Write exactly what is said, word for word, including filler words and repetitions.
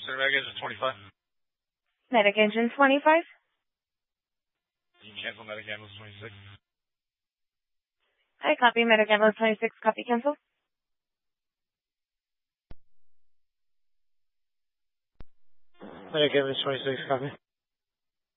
Medic Engine twenty-five. Medic Engine twenty-five. You can cancel Medic Ambulance twenty-six. I copy. Medic Ambulance twenty-six, copy cancel. Medic Ambulance twenty-six, copy.